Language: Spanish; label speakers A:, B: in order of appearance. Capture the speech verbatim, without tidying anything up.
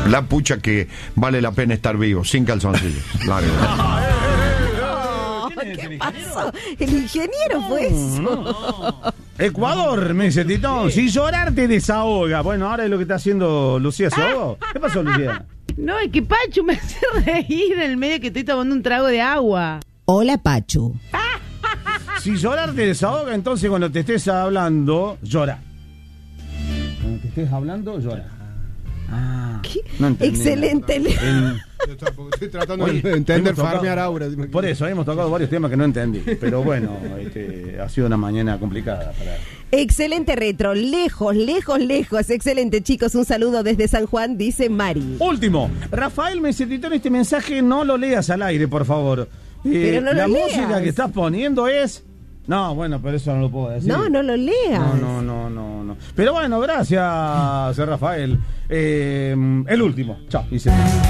A: La pucha que vale la pena estar vivo, sin calzoncillos. La verdad.
B: ¿Qué pasó? El ingeniero fue eso.
C: No, no. Ecuador, me dice Titón. Si llorar te desahoga. Bueno, ahora es lo que está haciendo Lucía. ¿Se ahogó? ¿Qué pasó, Lucía?
D: No, es que Pachu me hace reír en el medio que estoy tomando un trago de agua.
B: Hola, Pachu.
C: Si llorar te desahoga, entonces cuando te estés hablando, llora. Cuando te estés hablando, llora. Ah, no entendí.
B: Excelente.
C: El,
E: Yo tampoco estoy tratando
C: Oye,
E: de entender,
C: hemos tocado-
E: farmear aura.
C: Por eso, hemos tocado varios temas que no entendí. Pero bueno, este, ha sido una mañana complicada para...
B: Excelente retro. Lejos, lejos, lejos. Excelente, chicos. Un saludo desde San Juan, dice Mari.
C: Último, Rafael me dice, Titón, este mensaje no lo leas al aire, por favor. Eh,
B: Pero no lo
C: la
B: leas.
C: música que estás poniendo es... No, bueno, pero eso no lo puedo decir.
B: No, no lo leas.
C: No, no, no, no, no. Pero bueno, gracias, Rafael. Eh, el último. Chao. Dice.